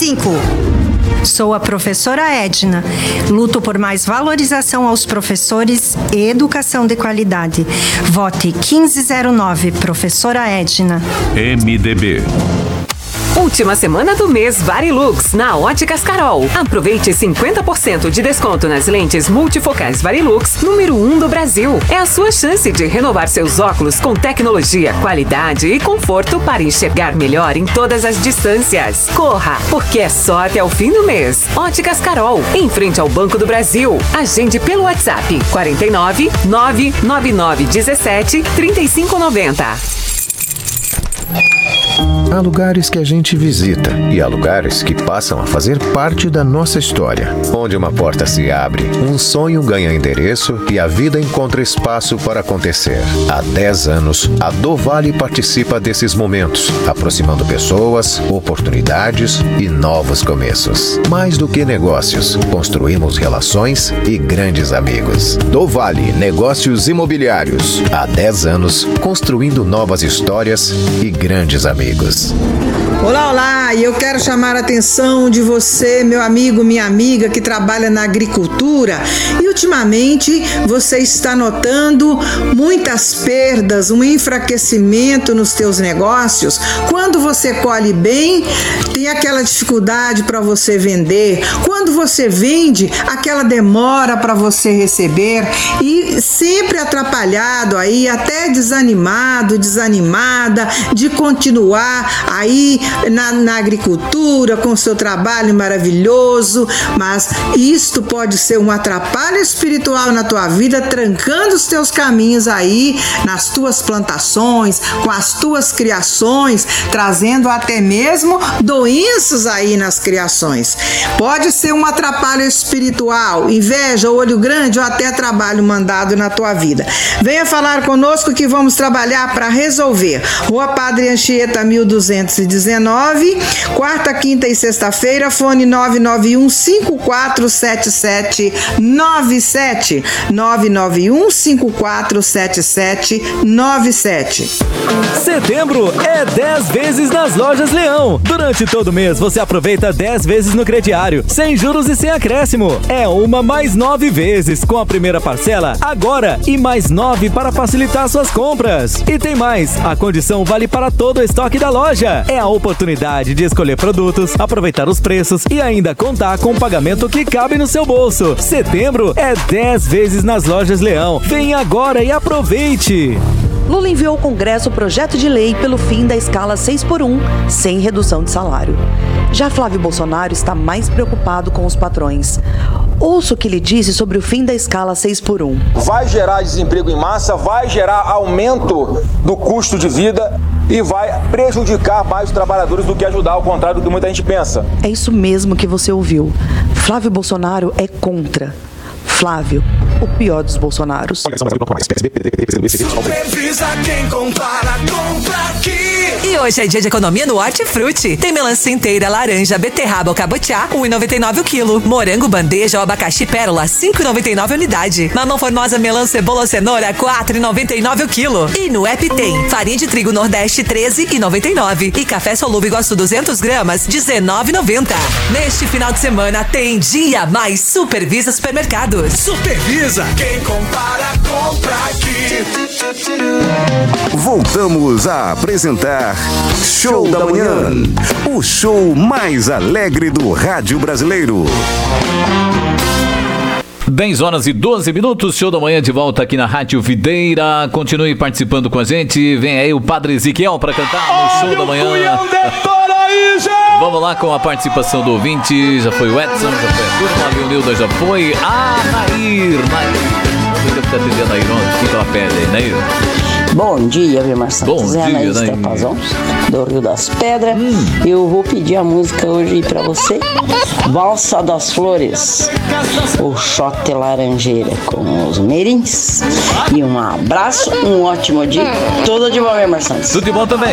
1505. Sou a professora Edna. Luto por mais valorização aos professores e educação de qualidade. Vote 1509, professora Edna. MDB. Última semana do mês Varilux na Óticas Carol. Aproveite 50% de desconto nas lentes multifocais Varilux, número 1 do Brasil. É a sua chance de renovar seus óculos com tecnologia, qualidade e conforto para enxergar melhor em todas as distâncias. Corra, porque é só até o fim do mês. Óticas Carol, em frente ao Banco do Brasil. Agende pelo WhatsApp 49 999 17 3590. Há lugares que a gente visita e há lugares que passam a fazer parte da nossa história. Onde uma porta se abre, um sonho ganha endereço e a vida encontra espaço para acontecer. Há 10 anos, a Dovale participa desses momentos, aproximando pessoas, oportunidades e novos começos. Mais do que negócios, construímos relações e grandes amigos. Dovale Negócios Imobiliários. Há 10 anos, construindo novas histórias e grandes amigos. Olá, olá! E eu quero chamar a atenção de você, meu amigo, minha amiga, que trabalha na agricultura e ultimamente você está notando muitas perdas, um enfraquecimento nos teus negócios. Quando você colhe bem, tem aquela dificuldade para você vender. Quando você vende, aquela demora para você receber e sempre atrapalhado aí, até desanimado, desanimada de continuar aí na agricultura, com o seu trabalho maravilhoso, mas isto pode ser um atrapalho espiritual na tua vida, trancando os teus caminhos aí, nas tuas plantações, com as tuas criações, trazendo até mesmo doenças aí nas criações. Pode ser um atrapalho espiritual, inveja, olho grande ou até trabalho mandado na tua vida. Venha falar conosco que vamos trabalhar para resolver. Rua Padre Anchieta, 1219, quarta, quinta e sexta-feira, fone 991-547797, 991-547797. Setembro é 10 vezes nas Lojas Leão. Durante todo mês você aproveita 10 vezes no crediário, sem juros e sem acréscimo. É uma mais 9 vezes com a primeira parcela agora e mais 9 para facilitar suas compras. E tem mais, a condição vale para todo o estoque da loja. É a oportunidade de escolher produtos, aproveitar os preços e ainda contar com um pagamento que cabe no seu bolso. Setembro é 10 vezes nas Lojas Leão. Vem agora e aproveite! Lula enviou ao Congresso o projeto de lei pelo fim da escala 6x1, sem redução de salário. Já Flávio Bolsonaro está mais preocupado com os patrões. Ouça o que ele disse sobre o fim da escala 6x1. Vai gerar desemprego em massa, vai gerar aumento do custo de vida e vai prejudicar mais os trabalhadores do que ajudar, ao contrário do que muita gente pensa. É isso mesmo que você ouviu. Flávio Bolsonaro é contra. Flávio, o pior dos Bolsonaros. Supervisa quem compara, compra aqui. E hoje é dia de economia no Hortifruti. Tem melancia inteira, laranja, beterraba ou cabotiá, R$1,99 o quilo. Morango, bandeja ou abacaxi pérola, R$5,99 a unidade. Mamão formosa, melão, cebola ou cenoura, R$4,99 o quilo. E no app tem farinha de trigo Nordeste, R$13,99. E café solúvel Iguaçu 200 gramas, R$19,90. Neste final de semana tem Dia Mais Supervisa Supermercados. Supervisa, quem compara, compra aqui. Voltamos a apresentar Show da Manhã, o show mais alegre do rádio brasileiro. 10h12, Show da Manhã de volta aqui na Rádio Videira. Continue participando com a gente. Vem aí o Padre Ezequiel para cantar no Show da Manhã. Vamos lá com a participação do ouvinte. Já foi o Edson, já foi a turma, a Leonilda já foi. A Nair. Vamos ver o que está atendendo aí, o que ela pede aí, Nair? Bom dia, Vilmar Santos. Bom dia, Anaís Trapazão, do Rio das Pedras. Eu vou pedir a música hoje pra você. Valsa das Flores, o Xote Laranjeira com os Merins. E um abraço, um ótimo dia. Tudo de bom, Vilmar Santos. Tudo de bom também.